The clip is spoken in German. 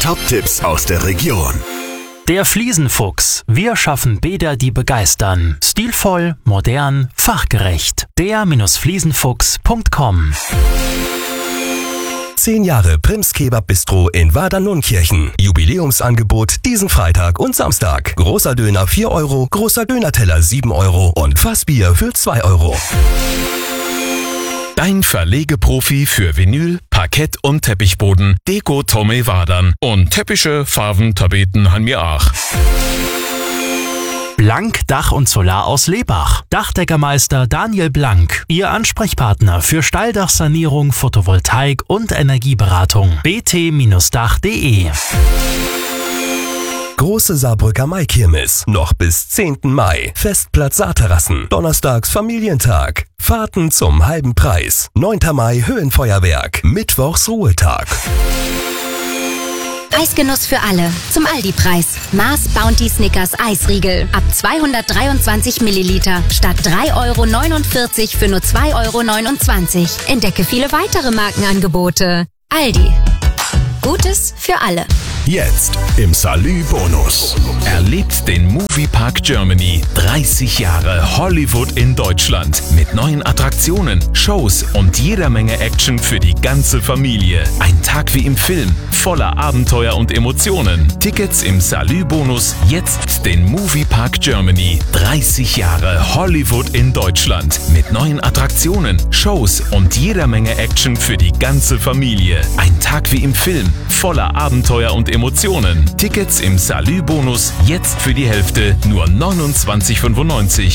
Top-Tipps aus der Region. Der Fliesenfuchs. Wir schaffen Bäder, die begeistern. Stilvoll, modern, fachgerecht. der-fliesenfuchs.com 10 Jahre Prims Kebab Bistro in Wadern-Nunnkirchen. Jubiläumsangebot diesen Freitag und Samstag. Großer Döner 4 €, großer Dönerteller 7 € und Fassbier für 2 €. Dein Verlegeprofi für Vinyl, Parkett und Teppichboden. Deko Tommy Wadern. Und Teppiche, Farben, Tapeten han mir auch. Blank Dach und Solar aus Lebach. Dachdeckermeister Daniel Blank. Ihr Ansprechpartner für Stalldachsanierung, Photovoltaik und Energieberatung. bt-dach.de. Große Saarbrücker Maikirmes. Noch bis 10. Mai. Festplatz Saarterrassen. Donnerstags Familientag. Fahrten zum halben Preis. 9. Mai Höhenfeuerwerk. Mittwochs Ruhetag. Eisgenuss für alle. Zum Aldi-Preis. Mars Bounty Snickers Eisriegel. Ab 223 Milliliter. Statt 3,49 € für nur 2,29 €. Entdecke viele weitere Markenangebote. Aldi. Gutes für alle. Jetzt im Salü-Bonus. Erlebt den Moviepark Germany. 30 Jahre Hollywood in Deutschland. Mit neuen Attraktionen, Shows und jeder Menge Action für die ganze Familie. Ein Tag wie im Film. Voller Abenteuer und Emotionen. Tickets im Salü-Bonus. Jetzt den Moviepark Germany. 30 Jahre Hollywood in Deutschland. Mit neuen Attraktionen, Shows und jeder Menge Action für die ganze Familie. Ein Tag wie im Film. Voller Abenteuer und Emotionen. Tickets im Salü-Bonus. Jetzt für die Hälfte nur 29,95 €.